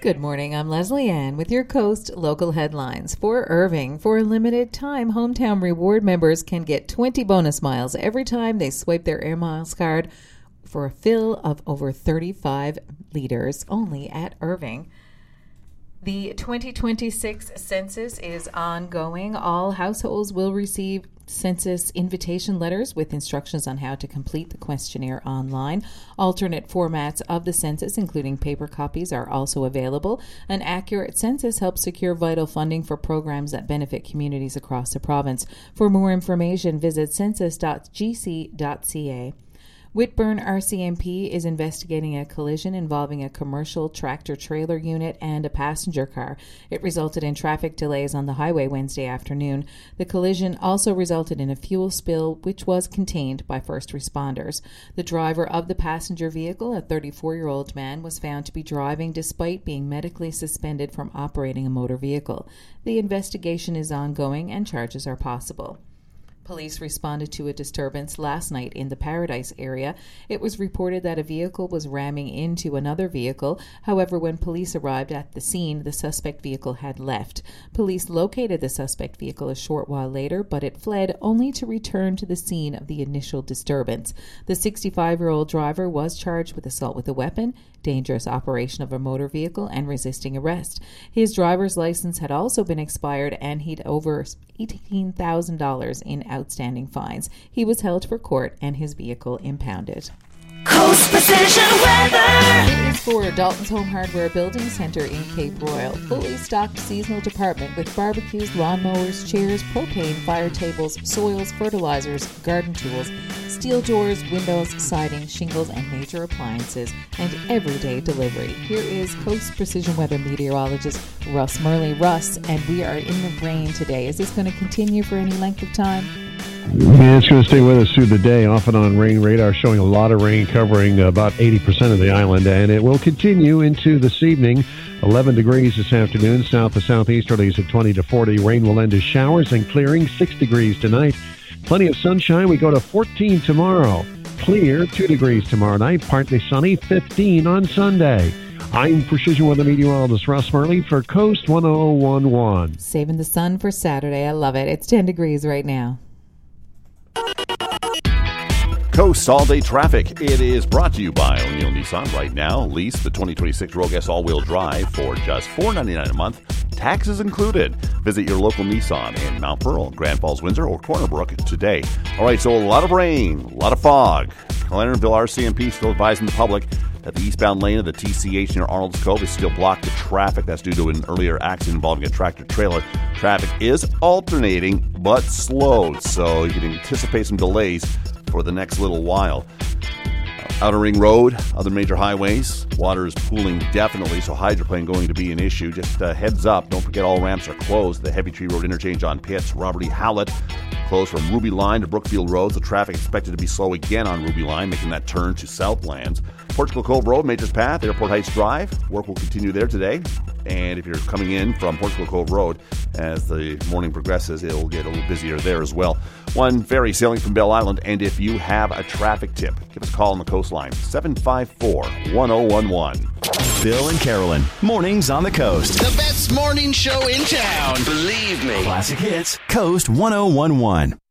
Good morning, I'm Leslie Ann with your Coast Local Headlines. For Irving, for a limited time, Hometown Reward members can get 20 bonus miles every time they swipe their Air Miles card for a fill of over 35 liters only at Irving. The 2026 census is ongoing. All households will receive census invitation letters with instructions on how to complete the questionnaire online. Alternate formats of the census, including paper copies, are also available. An accurate census helps secure vital funding for programs that benefit communities across the province. For more information, visit census.gc.ca. Whitburn RCMP is investigating a collision involving a commercial tractor-trailer unit and a passenger car. It resulted in traffic delays on the highway Wednesday afternoon. The collision also resulted in a fuel spill, which was contained by first responders. The driver of the passenger vehicle, a 34-year-old man, was found to be driving despite being medically suspended from operating a motor vehicle. The investigation is ongoing and charges are possible. Police responded to a disturbance last night in the Paradise area. It was reported that a vehicle was ramming into another vehicle. However, when police arrived at the scene, the suspect vehicle had left. Police located the suspect vehicle a short while later, but it fled only to return to the scene of the initial disturbance. The 65-year-old driver was charged with assault with a weapon, dangerous operation of a motor vehicle, and resisting arrest. His driver's license had also been expired, and he'd over $18,000 in outstanding fines. He was held for court and his vehicle impounded. Coast Precision Weather. It is for Dalton's Home Hardware Building Center in Cape Royal. Fully stocked seasonal department with barbecues, lawnmowers, chairs, propane, fire tables, soils, fertilizers, garden tools, steel doors, windows, siding, shingles, and major appliances, and everyday delivery. Here is Coast Precision Weather meteorologist Russ Murley. Russ, and we are in the rain today. Is this going to continue for any length of time? Yeah, it's going to stay with us through the day, off and on rain radar showing a lot of rain covering about 80% of the island, and it will continue into this evening. 11 degrees this afternoon, south to southeasterlies at 20 to 40. Rain will end as showers and clearing, 6 degrees tonight. Plenty of sunshine. We go to 14 tomorrow. Clear, 2 degrees tomorrow night. Partly sunny, 15 on Sunday. I'm Precision Weather Meteorologist Russ Murley for Coast 1011. Saving the sun for Saturday. I love it. It's 10 degrees right now. Coast all-day traffic. It is brought to you by O'Neill Nissan. Right now, lease the 2026 Rogue S all-wheel drive for just $499 a month, taxes included. Visit your local Nissan in Mount Pearl, Grand Falls, Windsor, or Corner Brook today. All right, so a lot of rain, a lot of fog. Glenarville RCMP still advising the public that the eastbound lane of the TCH near Arnold's Cove is still blocked to traffic. That's due to an earlier accident involving a tractor-trailer. Traffic is alternating, but slow, so you can anticipate some delays for the next little while. Outer Ring Road, other major highways, water is pooling definitely, so hydroplane going to be an issue. Just heads up, don't forget all ramps are closed. The Heavy Tree Road interchange on Pitts, Robert E. Howlett, closed from Ruby Line to Brookfield Roads. The traffic expected to be slow again on Ruby Line, making that turn to Southlands. Portugal Cove Road, Majors Path, Airport Heights Drive. Work will continue there today. And if you're coming in from Portugal Cove Road, as the morning progresses, it'll get a little busier there as well. One ferry sailing from Belle Island, and if you have a traffic tip, give us a call on the coastline, 754-1011. Bill and Carolyn, mornings on the coast. The best morning show in town. Believe me. Classic Hits, Coast 1011.